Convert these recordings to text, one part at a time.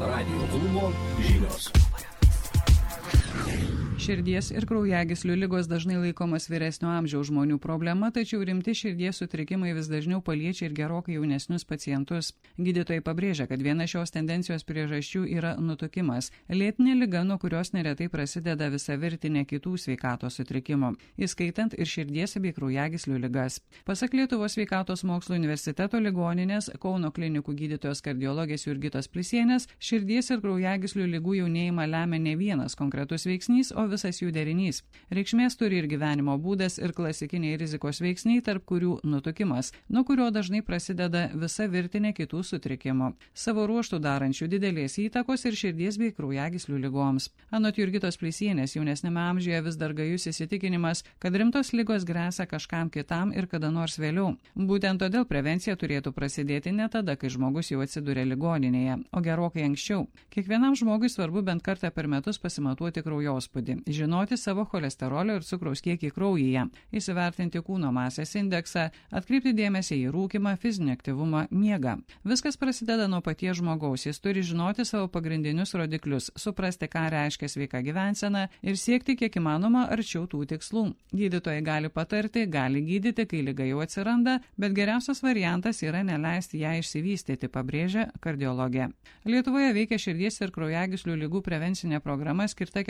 Radio klubo žinios. Širdies ir kraujagyslių ligos dažnai laikomas vyresnio amžiaus žmonių problema, tačiau rimti širdies sutrikimai vis dažniau paliečia ir gerokai jaunesnius pacientus. Gydytojai pabrėžia, kad viena šios tendencijos priežasčių yra nutukimas, lėtinė liga, nuo kurios neretai prasideda visa virtinė kitų sveikatos sutrikimų, įskaitant ir širdies bei kraujagyslių ligas. Pasak Lietuvos sveikatos mokslo universiteto ligoninės Kauno klinikų gydytojos kardiologės Jurgitos Plisienės, širdies ir kraujagyslių ligų jaunėjimą lemia ne vienas konkretus veiksnys, o visas jų derinys. Reikšmės turi ir gyvenimo būdas, ir klasikiniai rizikos veiksniai, tarp kurių nutukimas, nuo kurio dažnai prasideda visa virtinė kitų sutrikimų, savo ruoštų darančių didelės įtakos ir širdies bei kraujagyslių ligoms. Anot Jurgitos Plisienės, jaunesnėme amžiuje vis dar gajus įsitikinimas, kad rimtos ligos gresia kažkam kitam ir kada nors vėliau. Būtent todėl prevencija turėtų prasidėti ne tada, kai žmogus jau atsiduria ligoninėje, o gerokai anksčiau. Kiekvienam žmogui svarbu bent kartą per metus pasimatuoti kraujospūdį, žinoti savo cholesterolio ir cukraus kiekį kraujyje, įsivertinti kūno masės indeksą, atkreipti dėmesį į rūkymą, fizinį aktyvumą, miegą. Viskas prasideda nuo paties žmogaus, jis turi žinoti savo pagrindinius rodiklius, suprasti, ką reiškia sveika gyvensena ir siekti kiek įmanoma arčiau tų tikslų. Gydytojai gali patarti, gali gydyti, kai liga jau atsiranda, bet geriausias variantas yra neleisti ją išsivystyti, pabrėžia kardiologė. Lietuvoje veikia širdies ir kraujagyslių ligų prevencinė programa skirta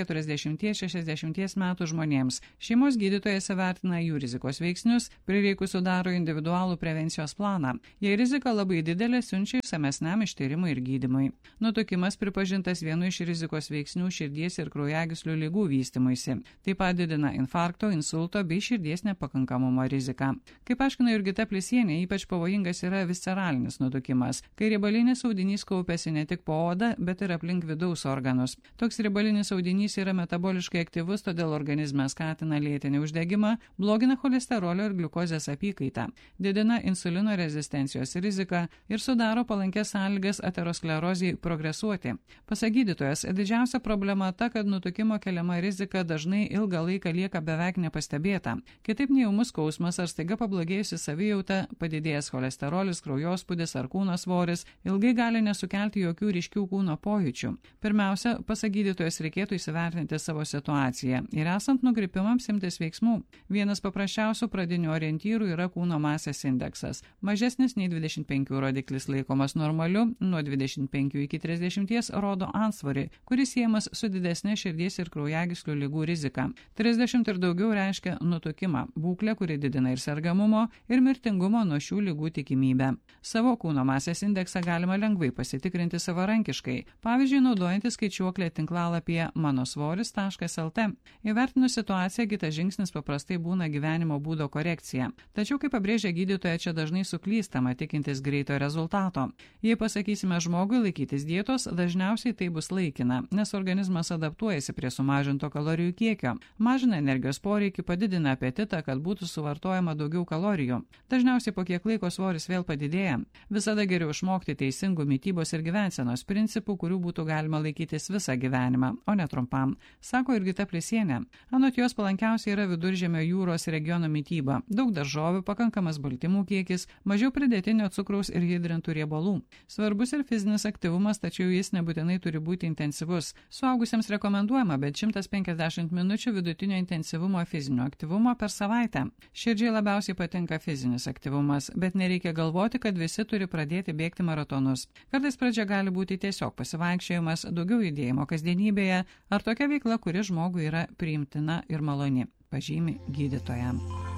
40–60 metų žmonėms. Šeimos gydytojas įvertina jų rizikos veiksnius, prireikus sudaro individualų prevencijos planą. Jei rizika labai didelė, siunčia išsamesniam ištyrimui ir gydymui. Nutukimas pripažintas vienu iš rizikos veiksnių širdies ir kraujagyslių ligų vystymuisi. Taip pat didina infarkto, insulto bei širdies nepakankamumo riziką. Kaip aiškina Jurgita Plisienė, ypač pavojingas yra visceralinis nutukimas, kai riebalinis audinys kaupiasi ne tik po odą, bet ir aplink vidaus organus. Toks riebalinis audinys yra metaboliškai aktyvus, todėl organizme skatina lėtinį uždegimą, blogina cholesterolio ir gliukozės apykaitą, didina insulino rezistencijos riziką ir sudaro palankės sąlygas aterosklerozijai progresuoti. Pasak gydytojas, didžiausia problema ta, kad nutukimo keliama rizika dažnai ilgą laiką lieka beveik nepastebėta. Kitaip nei ūmus skausmas ar staiga pablogėjusi savijauta, padidėjęs cholesterolis, kraujospūdis ar kūno svoris ilgai gali nesukelti jokių ryškių kūno pojūčių. Pirmiausia, pasak gydytojas, reikėtų įsivertinti savo situaciją ir esant nukrypimams imtis veiksmų. Vienas paprasčiausių pradinių orientyrų yra kūno masės indeksas. Mažesnis nei 25 rodiklis laikomas normaliu, nuo 25 iki 30 rodo antsvorį, kuris siejamas su didesnė širdies ir kraujagyslių ligų rizika. 30 ir daugiau reiškia nutukimą, būklę, kuri didina ir sergamumo, ir mirtingumo nuo šių ligų tikimybę. Savo kūno masės indeksą galima lengvai pasitikrinti savarankiškai, pavyzdžiui, naudojantis skaičiuoklę tinklalapyje manosvoris.lt. Įvertinus situaciją, kitas žingsnis paprastai būna gyvenimo būdo korekcija. Tačiau, kaip pabrėžia gydytoja, čia dažnai suklystama tikintis greito rezultato. Jei pasakysime žmogui laikytis dietos, dažniausiai tai bus laikina, nes organizmas adaptuojasi prie sumažinto kalorijų kiekio, mažina energijos poreikį, padidina apetitą, kad būtų suvartojama daugiau kalorijų. Dažniausiai po kiek laiko svoris vėl padidėja. Visada geriau išmokti teisingų mitybos ir gyvensenos principų, kurių būtų galima laikytis visą gyvenimą, o ne trumpam, sako Jurgita Plisienė. Anot jos palankiausia yra Viduržemio jūros regiono mityba, daug daržovių, pakankamas baltymų kiekis, mažiau pridėtinio cukraus ir hidrintų riebalų. Svarbus ir fizinis aktyvumas, tačiau jis nebūtinai turi būti intensyvus. Suaugusiems rekomenduojama bent 150 minučių vidutinio intensyvumo fizinio aktyvumo per savaitę. Širdžiai labiausiai patinka fizinis aktyvumas, bet nereikia galvoti, kad visi turi pradėti bėgti maratonus. Kartais pradžia gali būti tiesiog pasivaikščiojimas, daugiau judėjimo kasdienybėje ar tokia veikla, kuri žmogui yra priimtina ir maloni, pažymi gydytoja.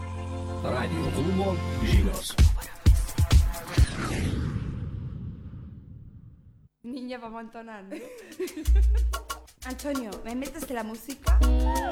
Radio klubo žinios. Niña, vamos entonando. Antonio, ¿me metes la música?